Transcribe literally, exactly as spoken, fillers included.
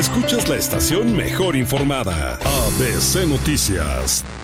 Escuchas la estación mejor informada, A B C Noticias.